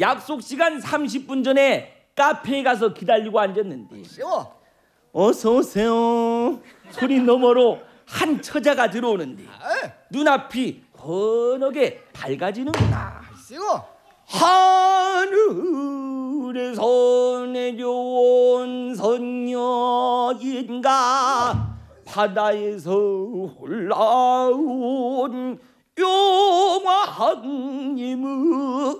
약속 시간 30분 전에 카페에 가서 기다리고 앉았는데 어서 오세요 소리 너머로 한 처자가 들어오는데 눈앞이 환하게 밝아지는구나. 하늘에서 내려온 선녀인가 바다에서 올라온 용왕님의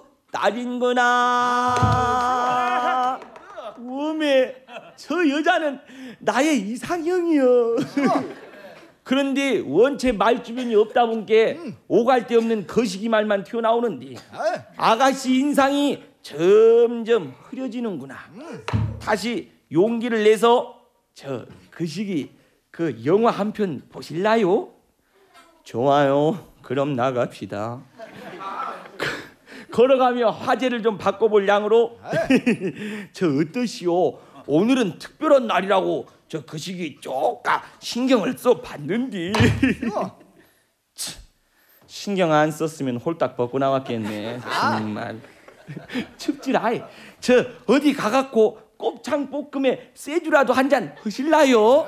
딸인구나. 어메 저 여자는 나의 이상형이여. 그런데 원체 말주변이 없다 보니까 오갈 데 없는 거시기 말만 튀어나오는데 아가씨 인상이 점점 흐려지는구나. 다시 용기를 내서 저 거시기 그 영화 한 편 보실라요? 좋아요. 그럼 나갑시다. 걸어가며 화제를 좀 바꿔볼 양으로 저 어떠시오? 오늘은 특별한 날이라고 저 거시기 쪼까 신경을 써봤는데 신경 안 썼으면 홀딱 벗고 나왔겠네. 정말 춥지라이. 저 어디 가갖고 곱창볶음에 쇠주라도 한 잔 하실라요?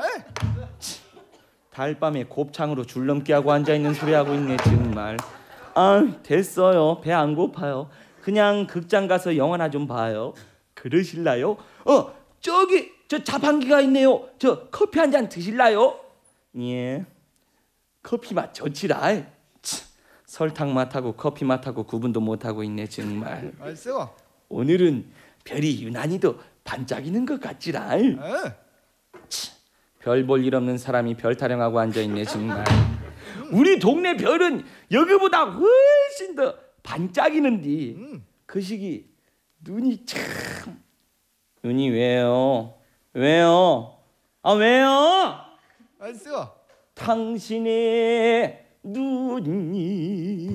달밤에 곱창으로 줄넘기 하고 앉아있는 소리 하고 있네 정말. 아 됐어요. 배 안 고파요. 그냥 극장 가서 영화나 좀 봐요. 그러실라요? 저기 저 자판기가 있네요. 저 커피 한 잔 드실라요? 예. 커피 맛 좋지라. 설탕 맛하고 커피 맛하고 구분도 못하고 있네 정말. 오늘은 별이 유난히도 반짝이는 것 같지라. 별 볼 일 없는 사람이 별 타령하고 앉아있네 정말. 우리 동네 별은 여기보다 훨씬 더 반짝이는데 그 시기 눈이 참. 눈이 왜요? 왜요? 아 왜요? 당신의 눈이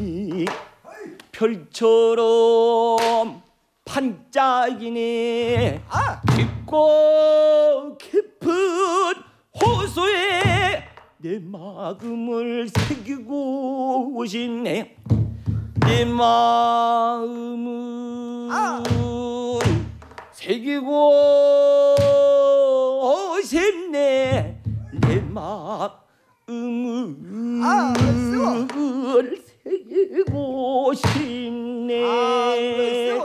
별처럼 반짝이네. 깊고 깊은 호수에 내 마음을 새기고 싶네. 내 마음을 새기고 싶네. 내 마음을 새기고 싶네.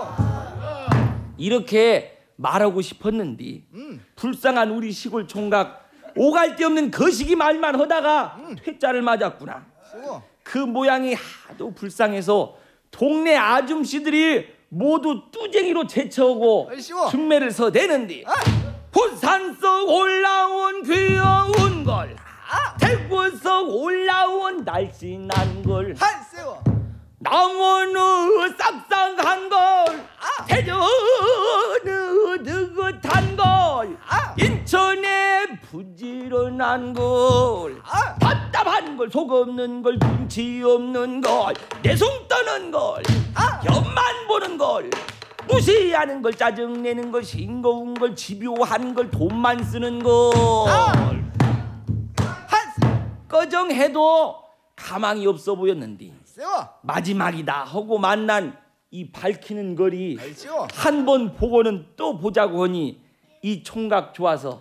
이렇게 말하고 싶었는데 불쌍한 우리 시골 총각 오갈 데 없는 거시기 말만 하다가 퇴짜를 맞았구나. 그 모양이 하도 불쌍해서 동네 아줌씨들이 모두 뚜쟁이로 제쳐오고 중매를 서대는데 부산서 올라온 귀여운 걸 대구서 올라온 날씬한 걸 남원의 싹싹한 걸 대전의 느긋한 걸 인천의 부지런한 걸 답답한 걸 속 없는 걸 눈치 없는 걸 내숭 떠는 걸 옆만 보는 걸 무시하는 걸 짜증내는 걸 싱거운 걸 집요한 걸 돈만 쓰는 걸 꺼정해도 가망이 없어 보였는데 마지막이다 하고 만난 이 밝히는 거리 한 번 보고는 또 보자고 하니 이 총각 좋아서